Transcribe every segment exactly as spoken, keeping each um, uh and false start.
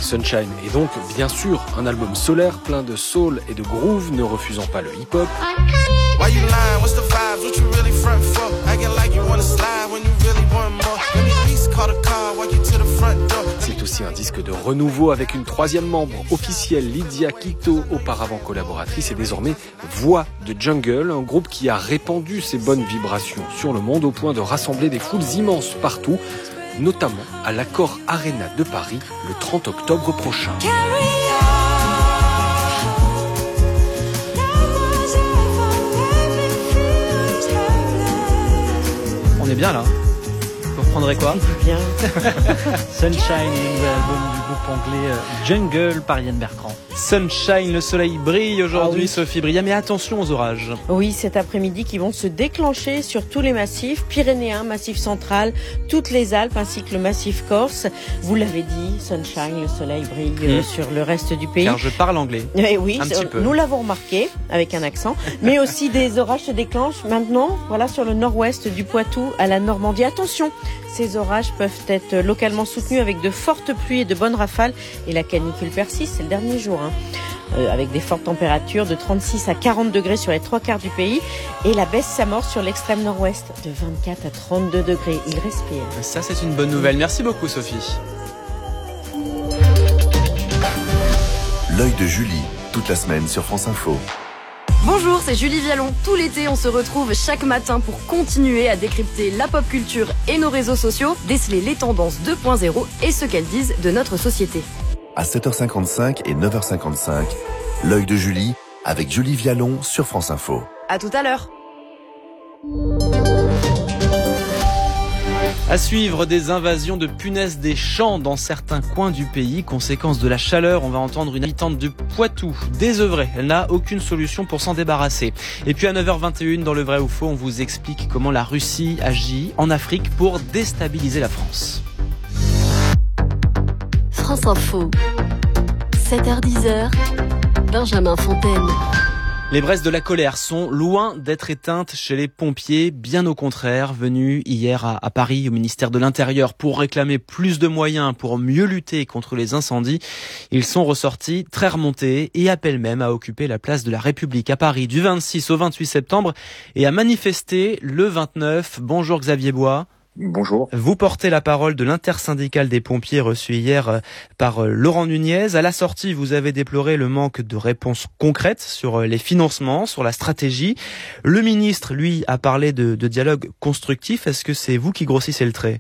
Sunshine est donc bien sûr un album solaire plein de soul et de groove, ne refusant pas le hip-hop. C'est aussi un disque de renouveau avec une troisième membre officielle, Lydia Kito, auparavant collaboratrice et désormais voix de Jungle, un groupe qui a répandu ses bonnes vibrations sur le monde au point de rassembler des foules immenses partout, notamment à l'Accor Arena de Paris le trente octobre prochain. On est bien là. Vous reprendrez quoi ? Bien. Sunshine, le nouvel album du groupe anglais Jungle par Yann Bertrand. Sunshine, le soleil brille aujourd'hui, ah oui. Sophie Bria, mais attention aux orages. Oui, cet après-midi qui vont se déclencher sur tous les massifs, Pyrénéens, Massif central, toutes les Alpes ainsi que le massif corse. Vous l'avez dit, Sunshine, le soleil brille mmh. sur le reste du pays. Car je parle anglais. Et oui, un petit peu. Nous l'avons remarqué avec un accent, mais aussi des orages se déclenchent maintenant, voilà, sur le nord-ouest du Poitou à la Normandie. Attention, ces orages peuvent être localement soutenus avec de fortes pluies et de bonnes rafales et la canicule persiste, c'est le dernier jour. Hein. Euh, avec des fortes températures de trente-six à quarante degrés sur les trois quarts du pays et la baisse s'amorce sur l'extrême nord-ouest de vingt-quatre à trente-deux degrés. Il respire. Ça, c'est une bonne nouvelle. Merci beaucoup, Sophie. L'œil de Julie, toute la semaine sur France Info. Bonjour, c'est Julie Vialon. Tout l'été, on se retrouve chaque matin pour continuer à décrypter la pop culture et nos réseaux sociaux, déceler les tendances deux point zéro et ce qu'elles disent de notre société. À sept heures cinquante-cinq et neuf heures cinquante-cinq, l'œil de Julie avec Julie Vialon sur France Info. À tout à l'heure. À suivre, des invasions de punaises des champs dans certains coins du pays. Conséquence de la chaleur, on va entendre une habitante du Poitou désœuvrée. Elle n'a aucune solution pour s'en débarrasser. Et puis à neuf heures vingt et une, dans le vrai ou faux, on vous explique comment la Russie agit en Afrique pour déstabiliser la France. France Info, sept heures dix, Benjamin Fontaine. Les braises de la colère sont loin d'être éteintes chez les pompiers, bien au contraire. Venus hier à, à Paris au ministère de l'Intérieur pour réclamer plus de moyens pour mieux lutter contre les incendies, ils sont ressortis très remontés et appellent même à occuper la place de la République à Paris du vingt-six au vingt-huit septembre et à manifester le vingt-neuf. Bonjour Xavier Bois. Bonjour. Vous portez la parole de l'intersyndicale des pompiers reçu hier par Laurent Nunez. À la sortie, vous avez déploré le manque de réponses concrètes sur les financements, sur la stratégie. Le ministre, lui, a parlé de, de dialogue constructif. Est-ce que c'est vous qui grossissez le trait ?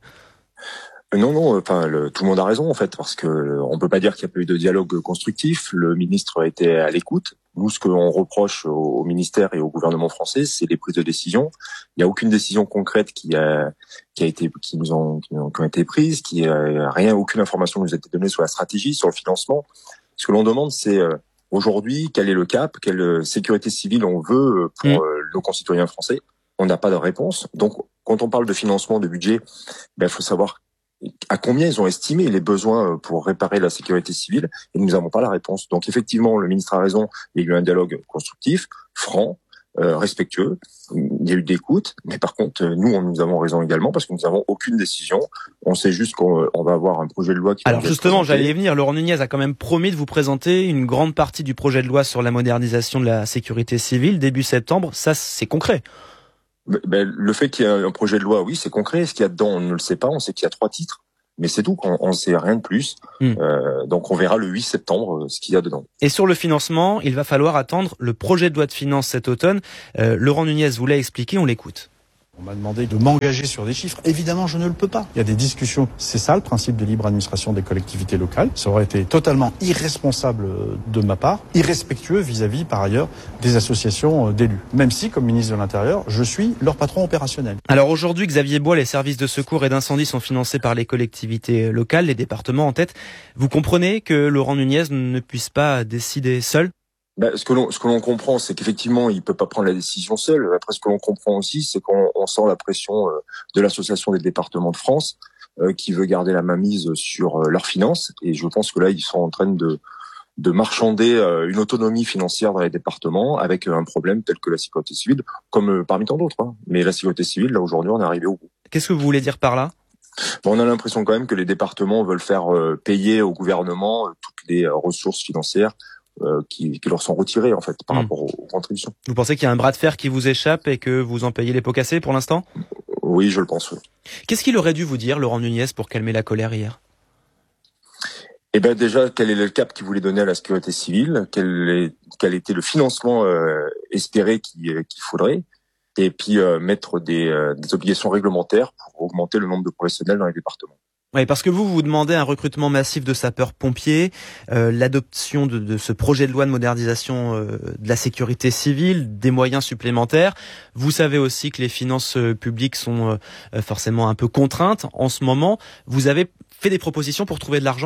Non, non, enfin, le, tout le monde a raison en fait, parce que le, on peut pas dire qu'il n'y a pas eu de dialogue constructif. Le ministre a été à l'écoute. Nous, ce que l'on reproche au, au ministère et au gouvernement français, c'est les prises de décision. Il n'y a aucune décision concrète qui a qui a été qui nous ont qui ont, qui ont été prises, qui a rien, aucune information nous a été donnée sur la stratégie, sur le financement. Ce que l'on demande, c'est euh, aujourd'hui quel est le cap, quelle sécurité civile on veut pour mmh. euh, nos concitoyens français. On n'a pas de réponse. Donc, quand on parle de financement, de budget, ben, il faut savoir à combien ils ont estimé les besoins pour réparer la sécurité civile, et nous n'avons pas la réponse. Donc effectivement, le ministre a raison, il y a eu un dialogue constructif, franc, euh, respectueux, il y a eu d'écoute, mais par contre, nous, on, nous avons raison également, parce que nous n'avons aucune décision. On sait juste qu'on on va avoir un projet de loi qui... Alors justement, j'allais y venir, Laurent Nunez a quand même promis de vous présenter une grande partie du projet de loi sur la modernisation de la sécurité civile, début septembre, ça c'est concret. Ben, le fait qu'il y ait un projet de loi, oui, c'est concret. Ce qu'il y a dedans, on ne le sait pas. On sait qu'il y a trois titres, mais c'est tout. On ne sait rien de plus. Mmh. Euh, donc, on verra le huit septembre ce qu'il y a dedans. Et sur le financement, il va falloir attendre le projet de loi de finances cet automne. Euh, Laurent Nunez vous l'a expliqué, on l'écoute. On m'a demandé de m'engager sur des chiffres. Évidemment, je ne le peux pas. Il y a des discussions. C'est ça le principe de libre administration des collectivités locales. Ça aurait été totalement irresponsable de ma part, irrespectueux vis-à-vis, par ailleurs, des associations d'élus. Même si, comme ministre de l'Intérieur, je suis leur patron opérationnel. Alors aujourd'hui, Xavier Bois, les services de secours et d'incendie sont financés par les collectivités locales, les départements en tête. Vous comprenez que Laurent Nunez ne puisse pas décider seul ? Ben, ce que l'on, ce que l'on comprend, c'est qu'effectivement, il peut pas prendre la décision seul. Après, ce que l'on comprend aussi, c'est qu'on on sent la pression euh, de l'Association des départements de France, euh, qui veut garder la mainmise sur euh, leurs finances. Et je pense que là, ils sont en train de, de marchander euh, une autonomie financière dans les départements, avec euh, un problème tel que la sécurité civile, comme euh, parmi tant d'autres. Hein. Mais la sécurité civile, là, aujourd'hui, on est arrivé au bout. Qu'est-ce que vous voulez dire par là ? Bon, on a l'impression quand même que les départements veulent faire euh, payer au gouvernement euh, toutes les ressources financières euh, qui, qui leur sont retirées en fait par mmh. rapport aux, aux contributions. Vous pensez qu'il y a un bras de fer qui vous échappe et que vous en payez les pots cassés pour l'instant ? Oui, je le pense. Oui. Qu'est-ce qu'il aurait dû vous dire, Laurent Nunez, pour calmer la colère hier ? Eh ben déjà, quel est le cap qu'il voulait donner à la sécurité civile, quel, est, quel était le financement euh, espéré qu'il, qu'il faudrait, et puis euh, mettre des, euh, des obligations réglementaires pour augmenter le nombre de professionnels dans les départements. Oui, parce que vous, vous demandez un recrutement massif de sapeurs-pompiers, euh, l'adoption de, de ce projet de loi de modernisation euh, de la sécurité civile, des moyens supplémentaires. Vous savez aussi que les finances publiques sont euh, forcément un peu contraintes en ce moment. Vous avez fait des propositions pour trouver de l'argent ?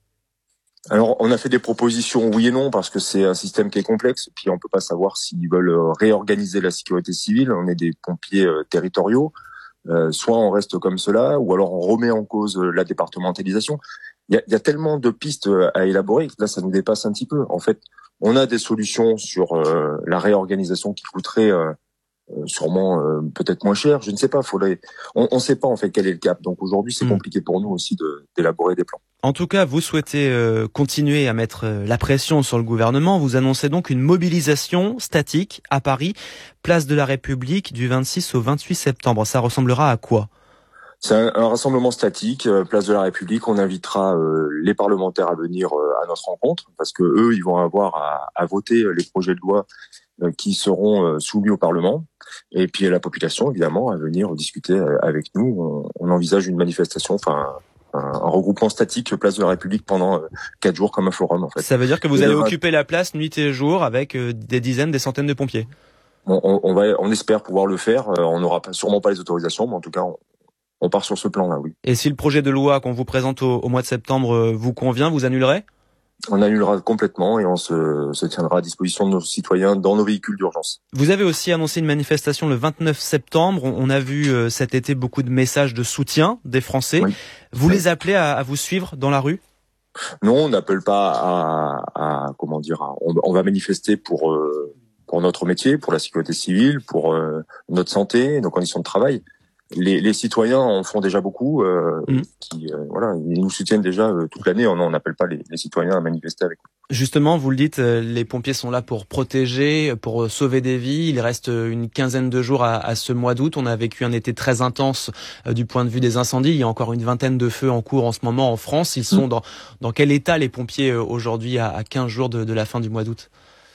Alors, on a fait des propositions oui et non, parce que c'est un système qui est complexe, puis on peut pas savoir s'ils veulent réorganiser la sécurité civile. On est des pompiers euh, territoriaux. Euh, soit on reste comme cela, ou alors on remet en cause la départementalisation. Il y a, il y a tellement de pistes à élaborer que là, ça nous dépasse un petit peu. En fait, on a des solutions sur euh, la réorganisation qui coûterait euh, sûrement euh, peut-être moins cher. Je ne sais pas. Faudrait... On ne sait pas en fait quel est le cap. Donc aujourd'hui, c'est mmh. compliqué pour nous aussi de, d'élaborer des plans. En tout cas, vous souhaitez euh, continuer à mettre euh, la pression sur le gouvernement. Vous annoncez donc une mobilisation statique à Paris, place de la République, du vingt-six au vingt-huit septembre. Ça ressemblera à quoi ? C'est un, un rassemblement statique, euh, place de la République. On invitera euh, les parlementaires à venir euh, à notre rencontre, parce que eux, ils vont avoir à, à voter les projets de loi euh, qui seront euh, soumis au Parlement. Et puis la population, évidemment, à venir discuter euh, avec nous. On, on envisage une manifestation, enfin... un regroupement statique place de la République pendant quatre jours comme un forum en fait. Ça veut dire que vous allez occuper la place nuit et jour avec des dizaines, des centaines de pompiers. On, on, on va, on espère pouvoir le faire. On n'aura pas, sûrement pas les autorisations, mais en tout cas, on, on part sur ce plan-là, oui. Et si le projet de loi qu'on vous présente au, au mois de septembre vous convient, vous annulerez ? On annulera complètement et on se, se tiendra à disposition de nos citoyens dans nos véhicules d'urgence. Vous avez aussi annoncé une manifestation le vingt-neuf septembre. On a vu euh, cet été beaucoup de messages de soutien des Français. Oui. Vous oui. les appelez à, à vous suivre dans la rue ? Non, on n'appelle pas à, à comment dire. À, on, on va manifester pour euh, pour notre métier, pour la sécurité civile, pour euh, notre santé, nos conditions de travail. Les, les citoyens en font déjà beaucoup, euh, mmh. qui euh, voilà, ils nous soutiennent déjà euh, toute l'année. On n'appelle pas les, les citoyens à manifester avec nous. Justement, vous le dites, les pompiers sont là pour protéger, pour sauver des vies. Il reste une quinzaine de jours à, à ce mois d'août. On a vécu un été très intense euh, du point de vue des incendies. Il y a encore une vingtaine de feux en cours en ce moment en France. Ils sont mmh. dans dans quel état les pompiers aujourd'hui à, à quinze jours de, de la fin du mois d'août ?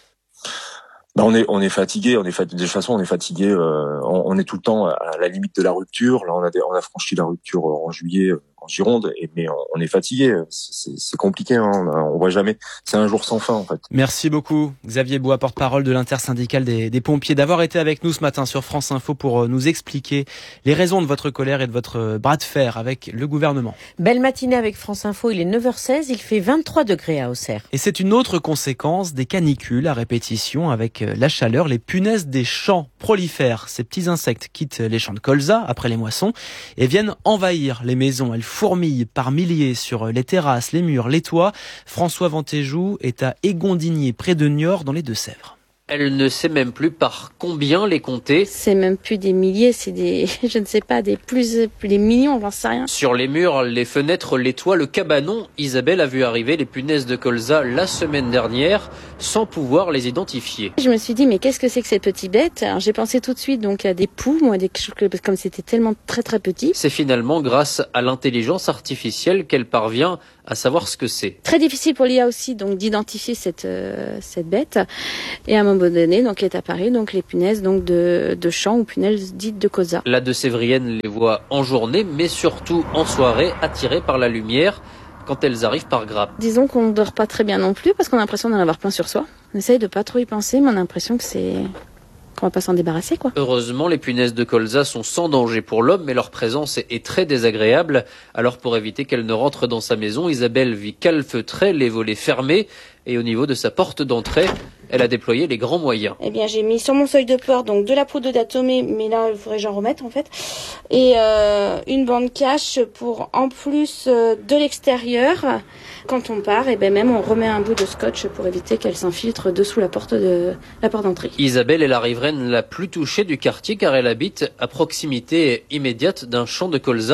Bah on est on est fatigué, on est fatigué. De toute façon, on est fatigué. Euh, on, on est tout le temps à la limite de la rupture. Là, on a des, on a franchi la rupture en juillet en Gironde, et mais on, on est fatigué. C'est, c'est compliqué. Hein, on, on voit jamais. C'est un jour sans fin en fait. Merci beaucoup, Xavier Bois, porte-parole de l'intersyndicale des, des pompiers, d'avoir été avec nous ce matin sur France Info pour nous expliquer les raisons de votre colère et de votre bras de fer avec le gouvernement. Belle matinée avec France Info. Il est neuf heures seize. Il fait vingt-trois degrés à Auxerre. Et c'est une autre conséquence des canicules à répétition avec la chaleur. Les punaises des champs prolifèrent. Ces petits insectes quittent les champs de colza après les moissons et viennent envahir les maisons. Elles fourmillent par milliers sur les terrasses, les murs, les toits. François Ventéjou est à Égondigné, près de Niort, dans les Deux-Sèvres. Elle ne sait même plus par combien les compter. C'est même plus des milliers, c'est des, je ne sais pas, des plus, plus des millions, j'en sais rien. Sur les murs, les fenêtres, les toits, le cabanon, Isabelle a vu arriver les punaises de colza la semaine dernière, sans pouvoir les identifier. Je me suis dit, mais qu'est-ce que c'est que ces petits bêtes ? Alors j'ai pensé tout de suite donc à des poux, moi, des, comme c'était tellement très très petit. C'est finalement grâce à l'intelligence artificielle qu'elle parvient à savoir ce que c'est. Très difficile pour l'I A aussi, donc d'identifier cette euh, cette bête. Et à un moment donné, donc est apparu donc les punaises donc de de champs ou punaises dites de colza. La Deux-Sévrienne les voit en journée, mais surtout en soirée, attirées par la lumière quand elles arrivent par grappes. Disons qu'on ne dort pas très bien non plus parce qu'on a l'impression d'en avoir plein sur soi. On essaye de pas trop y penser, mais on a l'impression que c'est qu'on va pas s'en débarrasser, quoi. Heureusement, les punaises de colza sont sans danger pour l'homme, mais leur présence est très désagréable. Alors, pour éviter qu'elles ne rentrent dans sa maison, Isabelle vit calfeutrée, les volets fermés, et au niveau de sa porte d'entrée, elle a déployé les grands moyens. Eh bien, j'ai mis sur mon seuil de porte donc de la poudre d'atomée, mais là, il faudrait que j'en remette en fait, et euh, une bande cache pour en plus euh, de l'extérieur. Quand on part, et ben même on remet un bout de scotch pour éviter qu'elle s'infiltre dessous la porte de la porte d'entrée. Isabelle est la riveraine la plus touchée du quartier car elle habite à proximité immédiate d'un champ de colza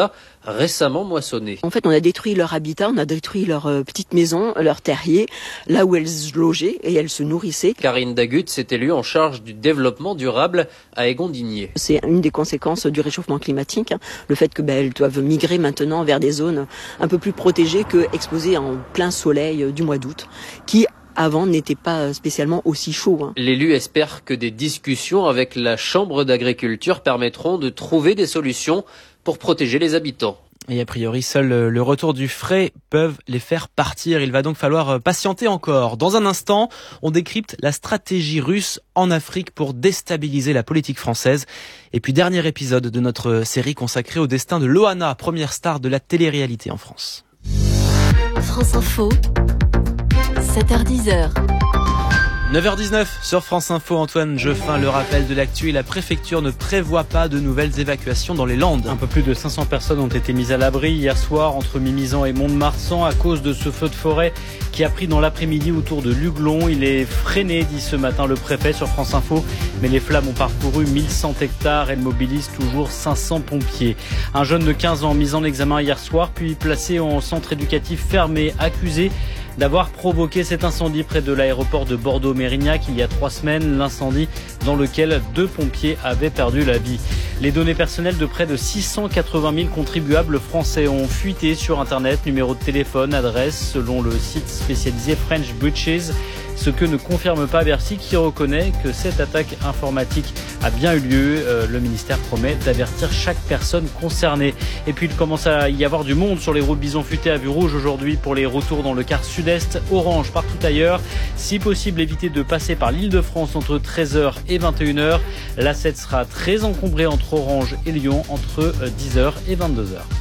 récemment moissonnée. En fait, on a détruit leur habitat, on a détruit leur euh, petite maison, leur terrier, là où elles logeaient et elles se nourrissaient. Karine Dagut s'est élue en charge du développement durable à Égondigné. C'est une des conséquences du réchauffement climatique, hein, le fait que ben, elles doivent migrer maintenant vers des zones un peu plus protégées que exposées en plein soleil euh, du mois d'août, qui avant n'était pas spécialement aussi chaud. Hein. L'élu espère que des discussions avec la Chambre d'agriculture permettront de trouver des solutions pour protéger les habitants. Et a priori, seul le retour du frais peuvent les faire partir. Il va donc falloir patienter encore. Dans un instant, on décrypte la stratégie russe en Afrique pour déstabiliser la politique française. Et puis, dernier épisode de notre série consacrée au destin de Loana, première star de la télé-réalité en France. France Info. sept heures dix. neuf heures dix-neuf sur France Info, Antoine Jeuffin, le rappel de l'actu. La préfecture ne prévoit pas de nouvelles évacuations dans les Landes. Un peu plus de cinq cents personnes ont été mises à l'abri hier soir entre Mimizan et Mont-de-Marsan à cause de ce feu de forêt qui a pris dans l'après-midi autour de Luglon. Il est freiné, dit ce matin le préfet sur France Info, mais les flammes ont parcouru mille cent hectares. Elles mobilisent toujours cinq cents pompiers. Un jeune de quinze ans mis en examen hier soir, puis placé en centre éducatif fermé, accusé d'avoir provoqué cet incendie près de l'aéroport de Bordeaux-Mérignac il y a trois semaines, l'incendie dans lequel deux pompiers avaient perdu la vie. Les données personnelles de près de six cent quatre-vingt mille contribuables français ont fuité sur Internet, numéro de téléphone, adresse, selon le site spécialisé French Breaches. Ce que ne confirme pas Bercy, qui reconnaît que cette attaque informatique a bien eu lieu. Euh, le ministère promet d'avertir chaque personne concernée. Et puis il commence à y avoir du monde sur les routes Bison Futé à vue rouge aujourd'hui pour les retours dans le quart sud-est, orange partout ailleurs. Si possible, évitez de passer par l'Île-de-France entre treize heures et vingt et une heures. L'A sept sera très encombrée entre Orange et Lyon entre dix heures et vingt-deux heures.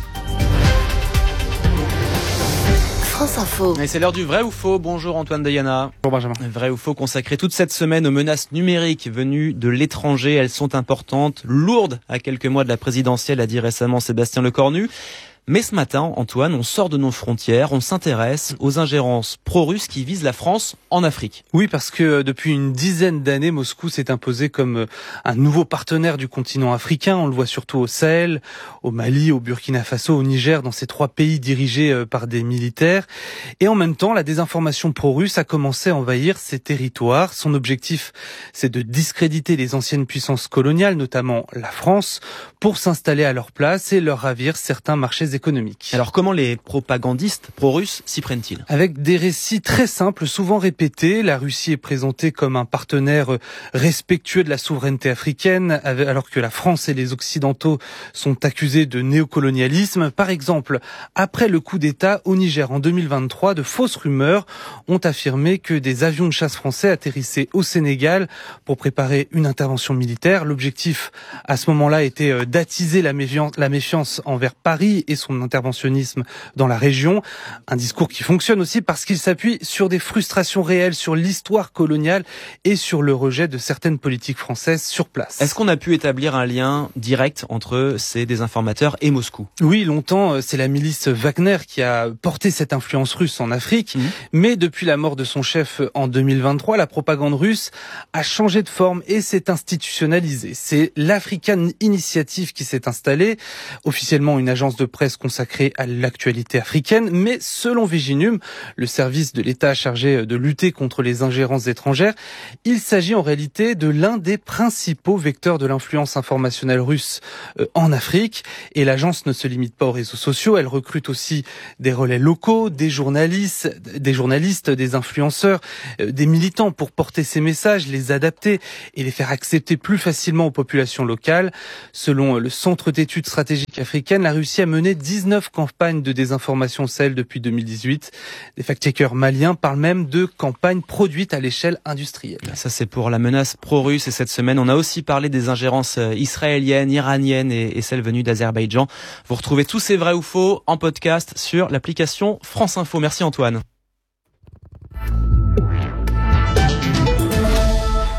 France Info. Et c'est l'heure du vrai ou faux. Bonjour Antoine Deyana. Bonjour Benjamin. Vrai ou faux consacré toute cette semaine aux menaces numériques venues de l'étranger. Elles sont importantes, lourdes à quelques mois de la présidentielle, a dit récemment Sébastien Lecornu. Mais ce matin, Antoine, on sort de nos frontières, on s'intéresse aux ingérences pro-russes qui visent la France en Afrique. Oui, parce que depuis une dizaine d'années, Moscou s'est imposé comme un nouveau partenaire du continent africain. On le voit surtout au Sahel, au Mali, au Burkina Faso, au Niger, dans ces trois pays dirigés par des militaires. Et en même temps, la désinformation pro-russe a commencé à envahir ces territoires. Son objectif, c'est de discréditer les anciennes puissances coloniales, notamment la France, pour s'installer à leur place et leur ravir certains marchés économique. Alors comment les propagandistes pro-russes s'y prennent-ils ? Avec des récits très simples, souvent répétés. La Russie est présentée comme un partenaire respectueux de la souveraineté africaine, alors que la France et les Occidentaux sont accusés de néocolonialisme. Par exemple, après le coup d'État au Niger en deux mille vingt-trois, de fausses rumeurs ont affirmé que des avions de chasse français atterrissaient au Sénégal pour préparer une intervention militaire. L'objectif à ce moment-là était d'attiser la méfiance, la méfiance envers Paris et son interventionnisme dans la région. Un discours qui fonctionne aussi parce qu'il s'appuie sur des frustrations réelles, sur l'histoire coloniale et sur le rejet de certaines politiques françaises sur place. Est-ce qu'on a pu établir un lien direct entre ces désinformateurs et Moscou ? Oui, longtemps, c'est la milice Wagner qui a porté cette influence russe en Afrique. Mmh. Mais depuis la mort de son chef en deux mille vingt-trois, la propagande russe a changé de forme et s'est institutionnalisée. C'est l'African Initiative qui s'est installée, officiellement une agence de presse consacrée à l'actualité africaine, mais selon Viginum, le service de l'État chargé de lutter contre les ingérences étrangères, il s'agit en réalité de l'un des principaux vecteurs de l'influence informationnelle russe en Afrique. Et l'agence ne se limite pas aux réseaux sociaux, elle recrute aussi des relais locaux, des journalistes, des journalistes, des influenceurs, des militants pour porter ces messages, les adapter et les faire accepter plus facilement aux populations locales. Selon le Centre d'études stratégiques africaines, la Russie a mené dix-neuf campagnes de désinformation au Sahel depuis deux mille dix-huit. Des fact-checkers maliens parlent même de campagnes produites à l'échelle industrielle. Ça, c'est pour la menace pro-russe. Et cette semaine, on a aussi parlé des ingérences israéliennes, iraniennes et, et celles venues d'Azerbaïdjan. Vous retrouvez tous ces vrais ou faux en podcast sur l'application France Info. Merci Antoine.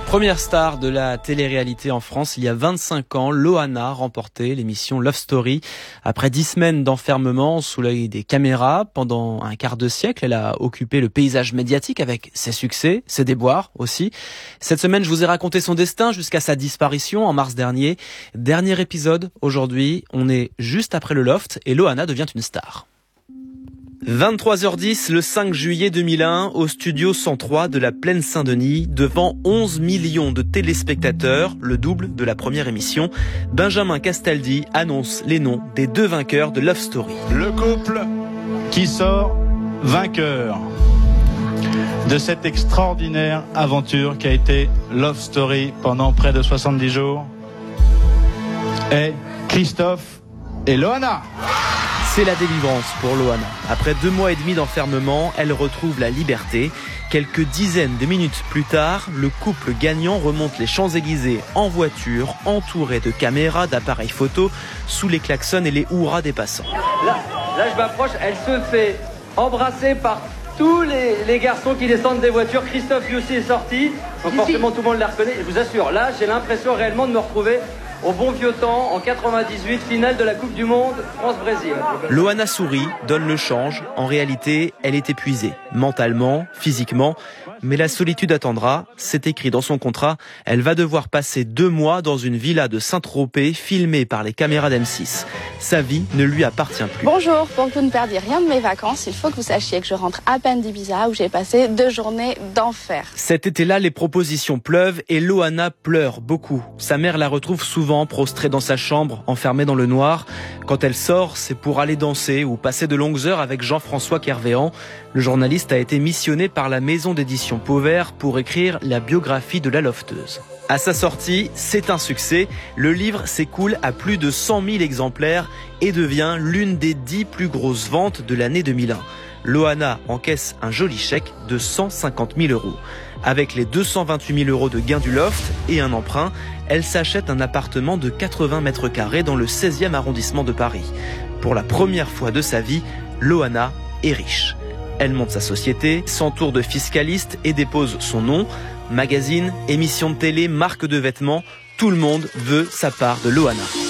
Première star de la télé-réalité en France, il y a vingt-cinq ans, Loana remportait l'émission Love Story. Après dix semaines d'enfermement sous l'œil des caméras, pendant un quart de siècle, elle a occupé le paysage médiatique avec ses succès, ses déboires aussi. Cette semaine, je vous ai raconté son destin jusqu'à sa disparition en mars dernier. Dernier épisode aujourd'hui, on est juste après le Loft et Loana devient une star. vingt-trois heures dix le cinq juillet deux mille un au studio cent trois de la Plaine Saint-Denis devant onze millions de téléspectateurs, le double de la première émission. Benjamin Castaldi annonce les noms des deux vainqueurs de Love Story. Le couple qui sort vainqueur de cette extraordinaire aventure qui a été Love Story pendant près de soixante-dix jours est Christophe et Loana. C'est la délivrance pour Loana. Après deux mois et demi d'enfermement, elle retrouve la liberté. Quelques dizaines de minutes plus tard, le couple gagnant remonte les Champs-Élysées en voiture, entouré de caméras, d'appareils photo, sous les klaxons et les hurrahs des passants. Là, là je m'approche, elle se fait embrasser par tous les, les garçons qui descendent des voitures. Christophe lui aussi est sorti, donc forcément tout le monde la reconnaît. Je vous assure, là j'ai l'impression réellement de me retrouver au bon vieux temps, en quatre-vingt-dix-huit, finale de la Coupe du Monde, France-Brésil. Loana sourit, donne le change. En réalité, elle est épuisée, mentalement, physiquement. Mais la solitude attendra, c'est écrit dans son contrat. Elle va devoir passer deux mois dans une villa de Saint-Tropez, filmée par les caméras d'M six. Sa vie ne lui appartient plus. Bonjour, pour que vous ne perdiez rien de mes vacances, il faut que vous sachiez que je rentre à peine d'Ibiza où j'ai passé deux journées d'enfer. Cet été-là, les propositions pleuvent et Loana pleure beaucoup. Sa mère la retrouve souvent prostrée dans sa chambre, enfermée dans le noir. Quand elle sort, c'est pour aller danser ou passer de longues heures avec Jean-François Kervéan. Le journaliste a été missionné par la maison d'édition Pauvert pour écrire la biographie de la lofteuse. À sa sortie, c'est un succès. Le livre s'écoule à plus de cent mille exemplaires et devient l'une des dix plus grosses ventes de l'année deux mille un. Loana encaisse un joli chèque de cent cinquante mille euros. Avec les deux cent vingt-huit mille euros de gains du loft et un emprunt, elle s'achète un appartement de quatre-vingts mètres carrés dans le seizième arrondissement de Paris. Pour la première fois de sa vie, Loana est riche. Elle monte sa société, s'entoure de fiscalistes et dépose son nom. Magazine, émissions de télé, marque de vêtements, tout le monde veut sa part de Loana.